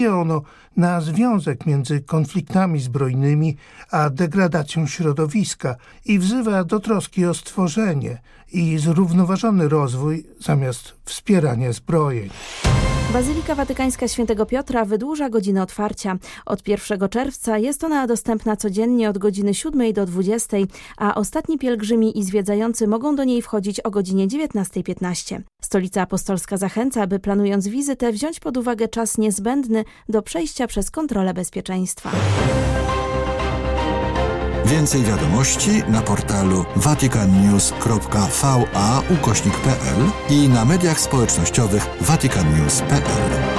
ono na związek między konfliktami zbrojnymi a degradacją środowiska i wzywa do troski o stworzenie i zrównoważony rozwój zamiast wspierania zbrojeń. Bazylika Watykańska Świętego Piotra wydłuża godzinę otwarcia. Od 1 czerwca jest ona dostępna codziennie od godziny 7 do 20, a ostatni pielgrzymi i zwiedzający mogą do niej wchodzić o godzinie 19:15. Stolica Apostolska zachęca, by planując wizytę wziąć pod uwagę czas niezbędny do przejścia przez kontrolę bezpieczeństwa. Więcej wiadomości na portalu vaticannews.va/pl i na mediach społecznościowych vaticannews.pl.